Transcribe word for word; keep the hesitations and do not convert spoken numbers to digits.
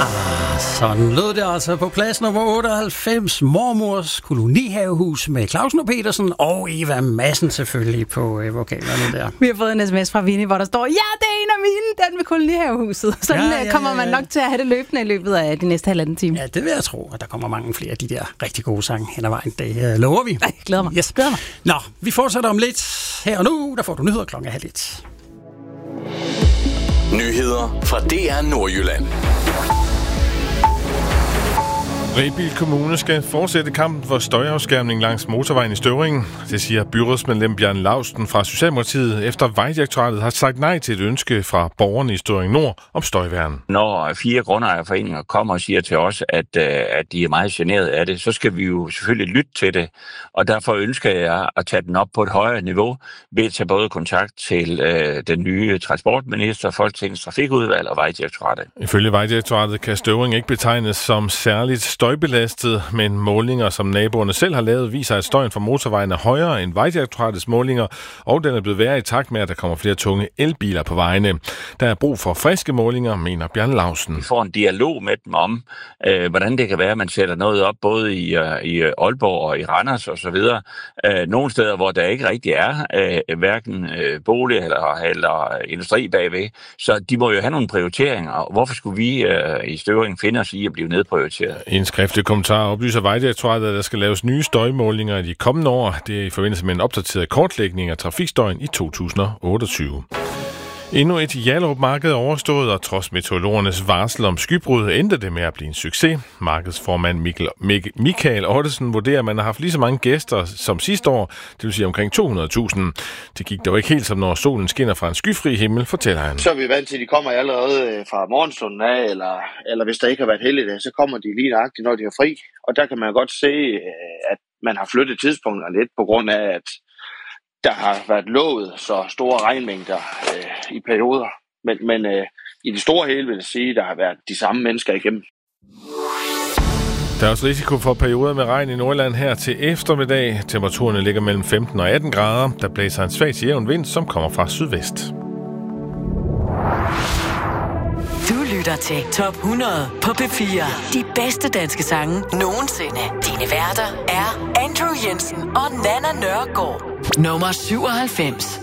Sådan lød det altså på plads nummer otteoghalvfems, Mormors kolonihavehus med Clausen og Petersen og Eva Madsen selvfølgelig på øh, vokalerne der. Vi har fået en sms fra Vinnie, hvor der står, ja, det er en af mine, den med kolonihavehuset. Sådan ja, ja, kommer ja, ja. man nok til at have det løbende i løbet af de næste halvanden time. Ja, det vil jeg tro, at der kommer mange flere af de der rigtig gode sange hen ad vejen. Det uh, lover vi. Jeg glæder mig. Yes. Glæder mig. Nå, vi fortsætter om lidt. Her og nu, der får du nyheder klokken halv et. Nyheder fra D R Nordjylland. Rebild Kommune skal fortsætte kampen for støjafskærmning langs motorvejen i Støvringen. Det siger byrådsmedlem Bjarne Laustsen fra Socialdemokratiet, efter Vejdirektoratet har sagt nej til et ønske fra borgerne i Støvring Nord om støjværn. Når fire grundejerforeninger kommer og siger til os, at, at de er meget generet af det, så skal vi jo selvfølgelig lytte til det. Og derfor ønsker jeg at tage den op på et højere niveau ved at tage både kontakt til øh, den nye transportminister, Folketingets Trafikudvalg og Vejdirektoratet. Ifølge Vejdirektoratet kan Støvring ikke betegnes som særligt støjbelastet, men målinger, som naboerne selv har lavet, viser, at støjen fra motorvejen er højere end Vejdirektoratets målinger, og den er blevet værre i takt med, at der kommer flere tunge elbiler på vejene. Der er brug for friske målinger, mener Bjarne Laustsen. Vi får en dialog med dem om, øh, hvordan det kan være, at man sætter noget op, både i, øh, i Aalborg og i Randers og så videre. Øh, nogle steder, hvor der ikke rigtig er øh, hverken øh, bolig eller, eller industri bagved, så de må jo have nogle prioriteringer. Hvorfor skulle vi øh, i Støvring finde os i at blive nedprioriteret? En skriftlig kommentar oplyser Vejdirektoratet, at der skal laves nye støjmålinger i de kommende år. Det er i forbindelse med en opdateret kortlægning af trafikstøjen i to tusind og otteogtyve. Endnu et Hjallerup-marked overstået, og trods meteorologernes varsel om skybrud endte det med at blive en succes. Markedsformand Mikkel, Mik- Michael Ottesen vurderer, at man har haft lige så mange gæster som sidste år, det vil sige omkring to hundrede tusind. Det gik dog ikke helt som når solen skinner fra en skyfri himmel, fortæller han. Så er vi vant til, at de kommer allerede fra morgenstunden af, eller, eller hvis der ikke har været helligdag, så kommer de lige nøjagtigt, når de er fri. Og der kan man godt se, at man har flyttet tidspunkterne lidt på grund af, at der har været lovet så store regnmængder øh, i perioder. Men, men øh, i det store hele vil jeg sige, at der har været de samme mennesker igennem. Der er også risiko for perioder med regn i Nordjylland her til eftermiddag. Temperaturerne ligger mellem femten og atten grader. Der blæser en svag til jævn vind, som kommer fra sydvest. Du lytter til Top hundrede på P fire. De bedste danske sange nogensinde. Dine værter er Andrew Jensen og Nana Nørgaard. Nummer syvoghalvfems.